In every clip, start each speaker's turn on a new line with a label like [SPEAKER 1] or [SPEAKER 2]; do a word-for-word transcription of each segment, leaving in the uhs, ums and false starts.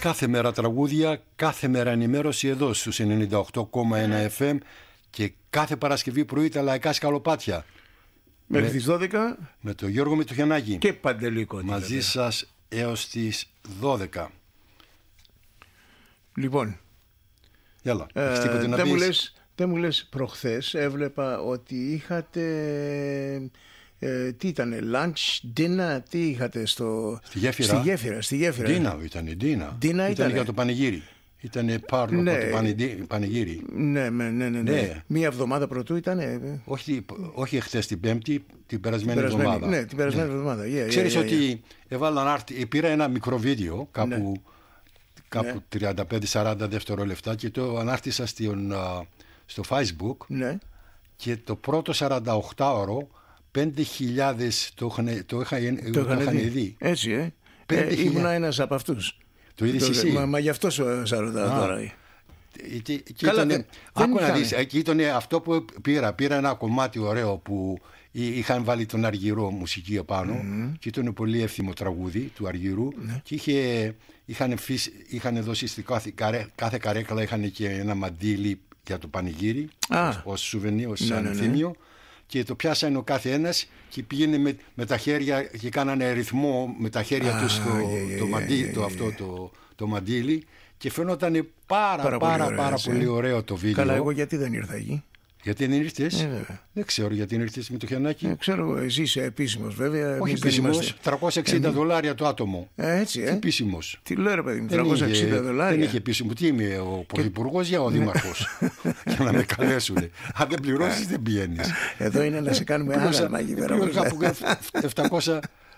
[SPEAKER 1] Κάθε μέρα τραγούδια, κάθε μέρα ενημέρωση εδώ στους ενενήντα οκτώ κόμμα ένα εφ εμ και κάθε Παρασκευή πρωί τα λαϊκά σκαλοπάτια.
[SPEAKER 2] Μέχρι τις δώδεκα.
[SPEAKER 1] Με τον Γιώργο Μητουχιανάκη.
[SPEAKER 2] Και Παντελή Κόνη.
[SPEAKER 1] Μαζί βέβαια. Σας έως τις δώδεκα.
[SPEAKER 2] Λοιπόν.
[SPEAKER 1] Γιάλα,
[SPEAKER 2] ε,
[SPEAKER 1] έχεις τίποτε να
[SPEAKER 2] δεν,
[SPEAKER 1] πεις?
[SPEAKER 2] μου λες, δεν μου λες, προχθές έβλεπα ότι είχατε... Ε, τι ήτανε, lunch, dinner, τι είχατε στο...
[SPEAKER 1] Στη γέφυρα.
[SPEAKER 2] Στη γέφυρα, στη γέφυρα.
[SPEAKER 1] Ντίνα ήτανε, ντίνα.
[SPEAKER 2] Ντίνα
[SPEAKER 1] Ήταν
[SPEAKER 2] ήτανε.
[SPEAKER 1] για το πανηγύρι. Ήτανε πάρω
[SPEAKER 2] Ναι.
[SPEAKER 1] από το πανηγύρι- πανηγύρι.
[SPEAKER 2] Ναι, ναι, ναι, ναι, ναι.
[SPEAKER 1] Ναι.
[SPEAKER 2] Μία εβδομάδα πρωτού ήτανε.
[SPEAKER 1] Όχι, όχι εχθές την Πέμπτη, την περασμένη
[SPEAKER 2] Περασμένη-
[SPEAKER 1] εβδομάδα.
[SPEAKER 2] Ναι, την περασμένη εβδομάδα. Yeah, yeah,
[SPEAKER 1] Ξέρεις
[SPEAKER 2] yeah, yeah.
[SPEAKER 1] ότι έβαλαν άρτη, πήρα ένα μικρό βίντεο κάπου,
[SPEAKER 2] Ναι.
[SPEAKER 1] κάπου
[SPEAKER 2] Ναι.
[SPEAKER 1] τριάντα πέντε σαράντα δευτερόλεπτα και το ανάρτησα στον, α, στο Facebook
[SPEAKER 2] Ναι.
[SPEAKER 1] και το πρώτο σαράντα οκτώ ώρο πέντε χιλιάδες το είχαν, το είχα,
[SPEAKER 2] Το
[SPEAKER 1] το είχαν
[SPEAKER 2] είχαν
[SPEAKER 1] δει.
[SPEAKER 2] δει. Έτσι, ε.
[SPEAKER 1] Πέντε
[SPEAKER 2] ε
[SPEAKER 1] χιλιάδες.
[SPEAKER 2] ήμουνα ένας από αυτούς.
[SPEAKER 1] Το είδες
[SPEAKER 2] Το-
[SPEAKER 1] εσύ?
[SPEAKER 2] Μα, μα γι' αυτό σου σε ρωτάω
[SPEAKER 1] Α.
[SPEAKER 2] τώρα.
[SPEAKER 1] Και, και
[SPEAKER 2] Καλά,
[SPEAKER 1] ήτανε,
[SPEAKER 2] δεν- δεν
[SPEAKER 1] άκου να
[SPEAKER 2] είχανε.
[SPEAKER 1] δεις, εκεί ήταν αυτό που πήρα. Πήρα ένα κομμάτι ωραίο που εί- είχαν βάλει τον Αργυρό μουσική επάνω
[SPEAKER 2] Mm-hmm.
[SPEAKER 1] και ήταν πολύ εύθυμο τραγούδι του Αργυρού
[SPEAKER 2] Ναι.
[SPEAKER 1] και είχε, είχαν, φύσει, είχαν δώσει στη κάθε, καρέ, κάθε καρέκλα είχαν και ένα μαντίλι για το πανηγύρι
[SPEAKER 2] Α.
[SPEAKER 1] ως, ως σουβενί, ως
[SPEAKER 2] Ναι, ναι, ναι.
[SPEAKER 1] ανθύμιο και το πιάσανε ο κάθε ένας και πήγαινε με, με τα χέρια και κάνανε ρυθμό με τα χέρια
[SPEAKER 2] Α,
[SPEAKER 1] τους το,
[SPEAKER 2] yeah, yeah,
[SPEAKER 1] το,
[SPEAKER 2] yeah,
[SPEAKER 1] μαντί-
[SPEAKER 2] yeah,
[SPEAKER 1] το,
[SPEAKER 2] yeah,
[SPEAKER 1] αυτό
[SPEAKER 2] yeah.
[SPEAKER 1] το, το μαντίλι και φαινόταν πάρα πάρα
[SPEAKER 2] Πάρα πολύ
[SPEAKER 1] πάρα,
[SPEAKER 2] ωραίο,
[SPEAKER 1] πάρα
[SPEAKER 2] έτσι.
[SPEAKER 1] πολύ ωραίο το βίντεο.
[SPEAKER 2] Καλά, εγώ γιατί δεν ήρθα εκεί.
[SPEAKER 1] Γιατί δεν ήρθες?
[SPEAKER 2] Ε, βέβαια.
[SPEAKER 1] Δεν ξέρω γιατί δεν ήρθες με το Χιαννάκι.
[SPEAKER 2] Ε, ξέρω εγώ, εσύ είσαι επίσημος βέβαια.
[SPEAKER 1] Όχι
[SPEAKER 2] εμείς δεν
[SPEAKER 1] επίσημος,
[SPEAKER 2] είμαστε.
[SPEAKER 1] τριακόσια εξήντα δολάρια το άτομο.
[SPEAKER 2] Ε, έτσι,
[SPEAKER 1] Τι
[SPEAKER 2] ε.
[SPEAKER 1] επίσημος?
[SPEAKER 2] Τι λέω ρε παιδί μου,
[SPEAKER 1] Δεν
[SPEAKER 2] τριακόσια εξήντα
[SPEAKER 1] είχε-
[SPEAKER 2] δολάρια.
[SPEAKER 1] Δεν είχε επίσημο. Τι είμαι, ο πρωθυπουργός ή ο δήμαρχος? Για να με καλέσουν. Αν δεν πληρώσεις δεν πηγαίνεις.
[SPEAKER 2] Εδώ είναι να σε κάνουμε
[SPEAKER 1] Πλήρωσα-
[SPEAKER 2] άγαλμα εκεί πέρα.
[SPEAKER 1] πλήρωσα
[SPEAKER 2] όπως
[SPEAKER 1] κάπου επτακόσια.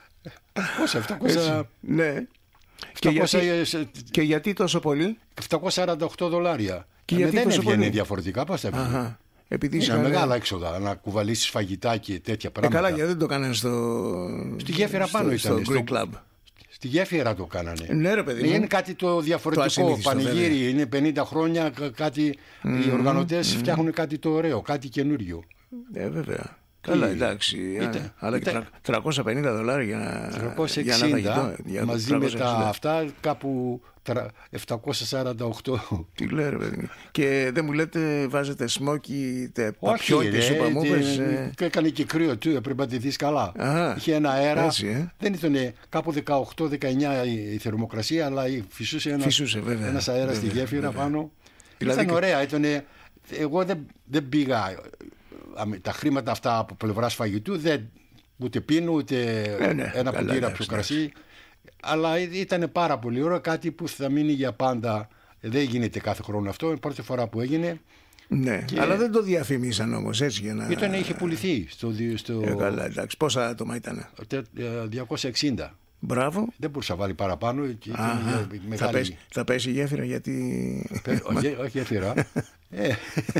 [SPEAKER 1] Πόσα, επτακόσια.
[SPEAKER 2] Έτσι, ναι. Και
[SPEAKER 1] επτακόσια,
[SPEAKER 2] γιατί, και γιατί τόσο πολύ?
[SPEAKER 1] επτακόσια σαράντα οκτώ δολάρια.
[SPEAKER 2] Και
[SPEAKER 1] Ε,
[SPEAKER 2] γιατί
[SPEAKER 1] δεν
[SPEAKER 2] τόσο
[SPEAKER 1] έβγαινε
[SPEAKER 2] πολύ?
[SPEAKER 1] διαφορετικά. Πώς θα βγει?
[SPEAKER 2] Αχα. Επειδή
[SPEAKER 1] Είναι
[SPEAKER 2] είχαν-
[SPEAKER 1] μεγάλα έξοδα να κουβαλήσεις φαγητά και τέτοια
[SPEAKER 2] Ε,
[SPEAKER 1] πράγματα.
[SPEAKER 2] καλά, γιατί δεν το κάνανε στο.
[SPEAKER 1] Στη γέφυρα
[SPEAKER 2] στο-
[SPEAKER 1] πάνω
[SPEAKER 2] στο
[SPEAKER 1] ήταν.
[SPEAKER 2] Greek Club.
[SPEAKER 1] Στη γέφυρα το κάνανε.
[SPEAKER 2] Ναι, ρε παιδί μου.
[SPEAKER 1] Είναι κάτι το διαφορετικό.
[SPEAKER 2] ασυνήθιστο,
[SPEAKER 1] Πανηγύρι,
[SPEAKER 2] βέβαια.
[SPEAKER 1] είναι πενήντα χρόνια. κα- Κάτι, οι οργανωτές φτιάχνουν κάτι το ωραίο, κάτι καινούριο.
[SPEAKER 2] Ε, βέβαια. Καλά, εντάξει.
[SPEAKER 1] Είτε-
[SPEAKER 2] α, αλλά και
[SPEAKER 1] είτε-
[SPEAKER 2] τρα- τριακόσια πενήντα δολάρια για να.
[SPEAKER 1] τριακόσια
[SPEAKER 2] για ένα
[SPEAKER 1] εξήντα
[SPEAKER 2] φαγητό, για
[SPEAKER 1] μαζί με
[SPEAKER 2] τριακόσια
[SPEAKER 1] τα
[SPEAKER 2] εξήντα.
[SPEAKER 1] αυτά κάπου τρα- επτακόσια σαράντα οκτώ.
[SPEAKER 2] Τι λέω, ρε παιδί μου. Και δεν μου λέτε, βάζετε σμόκι, τε
[SPEAKER 1] Όχι,
[SPEAKER 2] παπιόν και
[SPEAKER 1] ρε,
[SPEAKER 2] σούπα μου
[SPEAKER 1] τι-
[SPEAKER 2] είπες, ε.
[SPEAKER 1] και έκανε και κρύο του, έπρεπε να τη δεις καλά.
[SPEAKER 2] Α,
[SPEAKER 1] Είχε ένα αέρα.
[SPEAKER 2] έτσι, ε.
[SPEAKER 1] Δεν ήταν κάπου δεκαοκτώ δεκαεννιά η η θερμοκρασία, αλλά φυσούσε ένας,
[SPEAKER 2] Φυσούσε, βέβαια.
[SPEAKER 1] ένας αέρας στη
[SPEAKER 2] Βέβαια,
[SPEAKER 1] γέφυρα
[SPEAKER 2] βέβαια.
[SPEAKER 1] πάνω.
[SPEAKER 2] Δηλαδή
[SPEAKER 1] Ήταν
[SPEAKER 2] και-
[SPEAKER 1] ωραία. Ήτανε, εγώ δεν, δεν πήγα. α, με Τα χρήματα αυτά από πλευράς φαγητού δεν, ούτε πίνω ούτε
[SPEAKER 2] Ε, ναι,
[SPEAKER 1] ένα
[SPEAKER 2] καλά,
[SPEAKER 1] ποτήρα
[SPEAKER 2] εντάξει,
[SPEAKER 1] πιο κρασί. Αλλά ήταν πάρα πολύ ωραίο, κάτι που θα μείνει για πάντα. Δεν γίνεται κάθε χρόνο αυτό. Είναι η πρώτη φορά που έγινε.
[SPEAKER 2] Ναι,
[SPEAKER 1] Και-
[SPEAKER 2] αλλά δεν το διαφημίσαν όμως έτσι για να.
[SPEAKER 1] Ήταν, είχε πουληθεί στο, δι- στο
[SPEAKER 2] Ε, καλά, εντάξει. Πόσα άτομα ήταν?
[SPEAKER 1] τε- ε, διακόσια εξήντα.
[SPEAKER 2] Μπράβο.
[SPEAKER 1] Δεν μπορούσα να βάλει παραπάνω. Και ήταν
[SPEAKER 2] Αχα.
[SPEAKER 1] μια
[SPEAKER 2] Θα,
[SPEAKER 1] μεγάλη...
[SPEAKER 2] πέσει, θα πέσει η γέφυρα γιατί.
[SPEAKER 1] Πε- όχι, όχι γέφυρα. ε,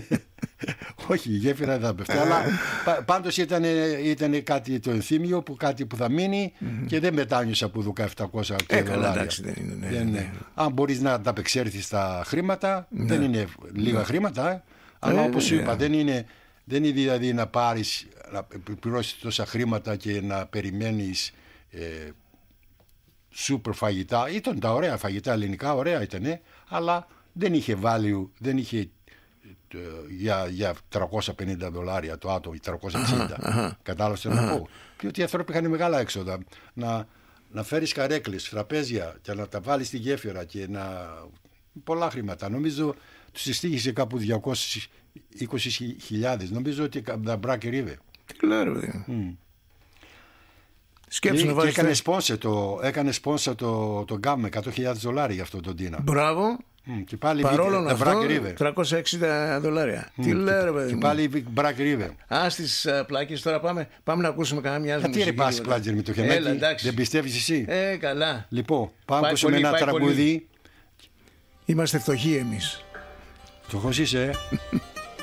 [SPEAKER 1] όχι, η γέφυρα δεν θα πέφτει. Αλλά πα- πάντως ήταν, ήταν κάτι το ενθύμιο, που κάτι που θα μείνει και δεν μετάνιωσα που δούκα επτακόσια
[SPEAKER 2] Ε, καλά,
[SPEAKER 1] δολάρια.
[SPEAKER 2] εντάξει, δεν είναι. Ναι,
[SPEAKER 1] Δεν,
[SPEAKER 2] ναι.
[SPEAKER 1] αν μπορείς να ανταπεξέλθεις στα χρήματα, δεν είναι λίγα χρήματα. ε. Αλλά
[SPEAKER 2] Ε,
[SPEAKER 1] όπως σου
[SPEAKER 2] βέβαια.
[SPEAKER 1] είπα, δεν είναι, δεν είναι δηλαδή να πάρεις, να πληρώσεις τόσα χρήματα και να περιμένεις ε, σούπερ φαγητά. Ήταν τα ωραία φαγητά ελληνικά, ωραία ήτανε, αλλά δεν είχε value, δεν είχε ε, για, για τριακόσια πενήντα δολάρια το άτομο ή τριακόσια εξήντα.
[SPEAKER 2] αχα.
[SPEAKER 1] Κατάλαβες τι να πω? Και ότι οι άνθρωποι είχαν μεγάλα έξοδα. Να, να φέρεις καρέκλες, τραπέζια και να τα βάλεις στη γέφυρα και να... πολλά χρήματα. Νομίζω τους συστήγησε κάπου διακόσιες είκοσι χιλιάδες. Νομίζω ότι τα μπράκι ρίβε.
[SPEAKER 2] Τι λέω, ρε παιδί μου. Σκέψου
[SPEAKER 1] Και,
[SPEAKER 2] να
[SPEAKER 1] και
[SPEAKER 2] βάλεις.
[SPEAKER 1] έκανε
[SPEAKER 2] τα-
[SPEAKER 1] σπόνσερ το, έκανε sponsor το, το γκάμ με εκατό χιλιάδες δολάρια για αυτό τον Τίνα.
[SPEAKER 2] Μπράβο.
[SPEAKER 1] Μμ, και πάλι
[SPEAKER 2] Παρόλο
[SPEAKER 1] τα
[SPEAKER 2] αυτό,
[SPEAKER 1] μπράκι ρίβε.
[SPEAKER 2] τριακόσια εξήντα δολάρια. Τι λέω, ρε παιδί
[SPEAKER 1] Και
[SPEAKER 2] μου.
[SPEAKER 1] πάλι μπράκι ρίβε.
[SPEAKER 2] Α, στις ε, πλάκες τώρα πάμε, πάμε να ακούσουμε κανένα μοιάζει
[SPEAKER 1] Γιατί ρε πας πλάτζερ με το
[SPEAKER 2] Έλα,
[SPEAKER 1] χενάκι,
[SPEAKER 2] εντάξει.
[SPEAKER 1] δεν πιστεύεις εσύ?
[SPEAKER 2] Ε, καλά.
[SPEAKER 1] Λοιπόν, πάμε
[SPEAKER 2] Πάει
[SPEAKER 1] ακούσουμε
[SPEAKER 2] πολύ,
[SPEAKER 1] ένα
[SPEAKER 2] πάει πολύ.
[SPEAKER 1] τραγούδι.
[SPEAKER 2] Είμαστε φτωχοί εμείς.
[SPEAKER 1] Το έχω ζήσει, ε.